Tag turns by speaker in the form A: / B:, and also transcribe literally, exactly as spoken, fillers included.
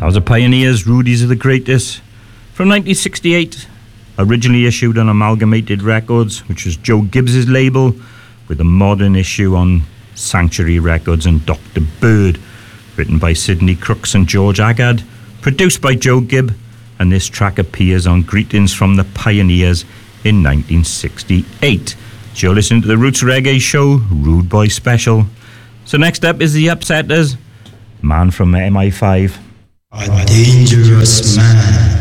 A: That was the Pioneers, Rudy's are the Greatest. From nineteen sixty-eight, originally issued on Amalgamated Records, which was Joe Gibbs' label, with a modern issue on Sanctuary Records and Doctor Bird, written by Sidney Crooks and George Agard, produced by Joe Gibb, and this track appears on Greetings from the Pioneers in nineteen sixty-eight. So you're listening to the Roots Reggae Show, Rude Boy Special. So next up is the Upsetters, Man from M I five.
B: A dangerous man.